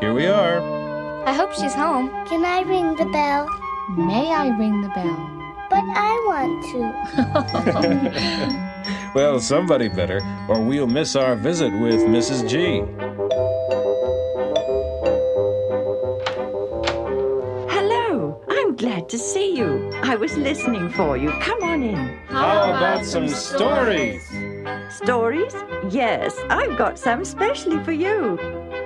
Here we are. I hope she's home. Can I ring the bell? May I ring the bell? But I want to. Well, somebody better, or we'll miss our visit with Mrs. G. Hello, I'm glad to see you. I was listening for you. Come on in. How about some stories? Stories? Yes, I've got some specially for you.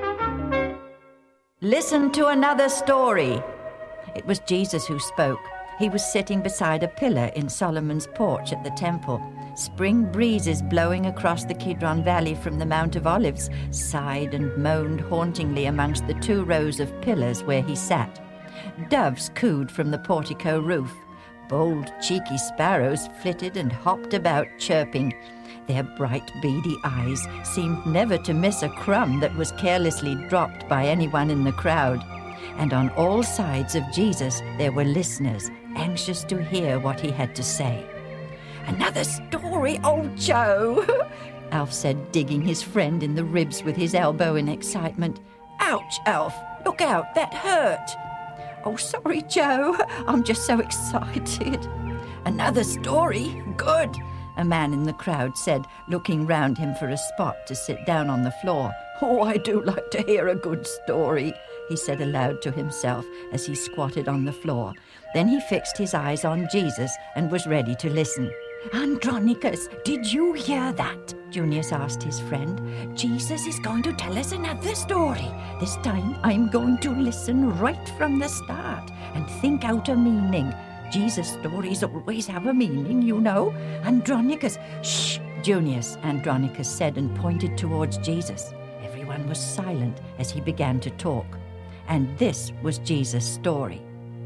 Listen to another story. It was Jesus who spoke. He was sitting beside a pillar in Solomon's porch at the temple. Spring breezes blowing across the Kidron Valley from the Mount of Olives sighed and moaned hauntingly amongst the 2 rows of pillars where he sat. Doves cooed from the portico roof. Bold, cheeky sparrows flitted and hopped about, chirping. Their bright, beady eyes seemed never to miss a crumb that was carelessly dropped by anyone in the crowd. And on all sides of Jesus there were listeners, anxious to hear what he had to say. "Another story, old Joe," Alf said, digging his friend in the ribs with his elbow in excitement. "Ouch, Alf! Look out, that hurt!" "Oh, sorry, Joe. I'm just so excited." "Another story? Good," a man in the crowd said, looking round him for a spot to sit down on the floor. "Oh, I do like to hear a good story," he said aloud to himself as he squatted on the floor. Then he fixed his eyes on Jesus and was ready to listen. "Andronicus, did you hear that?" Junius asked his friend. "Jesus is going to tell us another story. This time I'm going to listen right from the start and think out a meaning. Jesus' stories always have a meaning, you know. Andronicus..." "Shh, Junius," Andronicus said and pointed towards Jesus. Everyone was silent as he began to talk. And this was Jesus' story.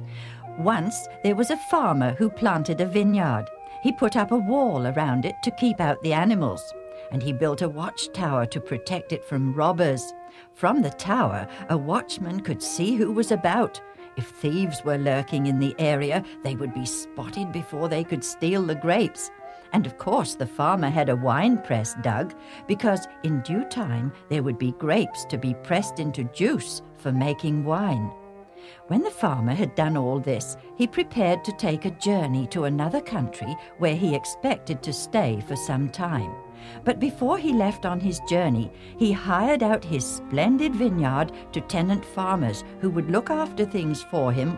Once there was a farmer who planted a vineyard. He put up a wall around it to keep out the animals, and he built a watchtower to protect it from robbers. From the tower, a watchman could see who was about. If thieves were lurking in the area, they would be spotted before they could steal the grapes. And of course the farmer had a wine press dug, because in due time there would be grapes to be pressed into juice for making wine. When the farmer had done all this, he prepared to take a journey to another country where he expected to stay for some time. But before he left on his journey, he hired out his splendid vineyard to tenant farmers who would look after things for him